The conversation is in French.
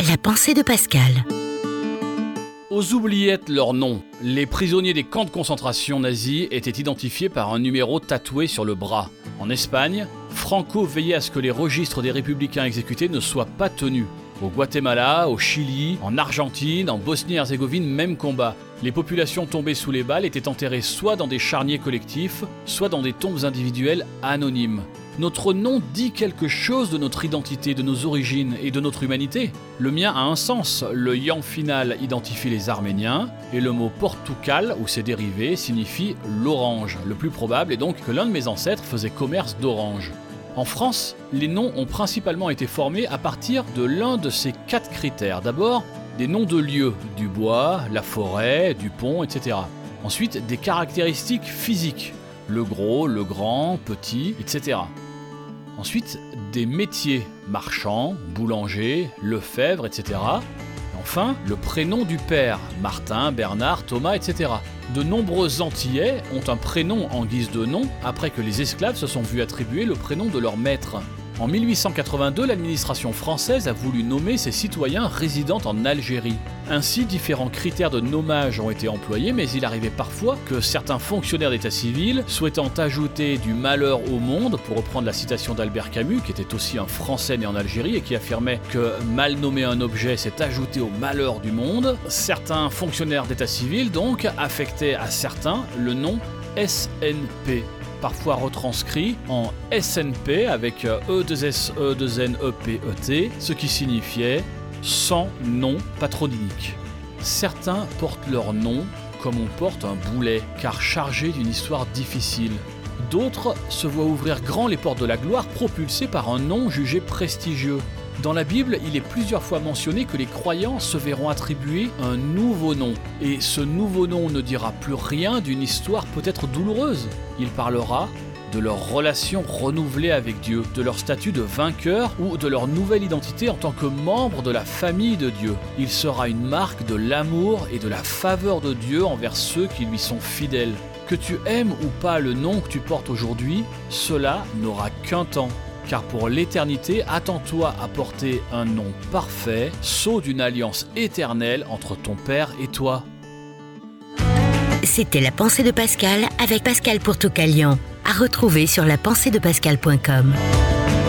La pensée de Pascal. Aux oubliettes leur nom, les prisonniers des camps de concentration nazis étaient identifiés par un numéro tatoué sur le bras. En Espagne, Franco veillait à ce que les registres des républicains exécutés ne soient pas tenus. Au Guatemala, au Chili, en Argentine, en Bosnie-Herzégovine, même combat. Les populations tombées sous les balles étaient enterrées soit dans des charniers collectifs, soit dans des tombes individuelles anonymes. Notre nom dit quelque chose de notre identité, de nos origines et de notre humanité. Le mien a un sens. Le yan final identifie les Arméniens et le mot Portugal, ou ses dérivés, signifie l'orange. Le plus probable est donc que l'un de mes ancêtres faisait commerce d'orange. En France, les noms ont principalement été formés à partir de l'un de ces 4 critères. D'abord, des noms de lieux, du bois, la forêt, du pont, etc. Ensuite, des caractéristiques physiques, le gros, le grand, petit, etc. Ensuite, des métiers, marchand, boulanger, lefèvre, etc. Enfin, le prénom du père, Martin, Bernard, Thomas, etc. De nombreux Antillais ont un prénom en guise de nom après que les esclaves se sont vus attribuer le prénom de leur maître. En 1882, l'administration française a voulu nommer ses citoyens résidant en Algérie. Ainsi, différents critères de nommage ont été employés, mais il arrivait parfois que certains fonctionnaires d'état civil, souhaitant ajouter du malheur au monde, pour reprendre la citation d'Albert Camus, qui était aussi un Français né en Algérie et qui affirmait que mal nommer un objet, c'est ajouter au malheur du monde, certains fonctionnaires d'état civil, donc, affectaient à certains le nom SNP. Parfois retranscrit en SNP avec E2SE2NEPET, ce qui signifiait sans nom patronymique. Certains portent leur nom comme on porte un boulet, car chargé d'une histoire difficile. D'autres se voient ouvrir grand les portes de la gloire propulsés par un nom jugé prestigieux. Dans la Bible, il est plusieurs fois mentionné que les croyants se verront attribuer un nouveau nom. Et ce nouveau nom ne dira plus rien d'une histoire peut-être douloureuse. Il parlera de leur relation renouvelée avec Dieu, de leur statut de vainqueur ou de leur nouvelle identité en tant que membre de la famille de Dieu. Il sera une marque de l'amour et de la faveur de Dieu envers ceux qui lui sont fidèles. Que tu aimes ou pas le nom que tu portes aujourd'hui, cela n'aura qu'un temps. Car pour l'éternité, attends-toi à porter un nom parfait, sceau d'une alliance éternelle entre ton Père et toi. C'était la pensée de Pascal avec Pascal pour Toucalion. À retrouver sur lapenseedepascal.com.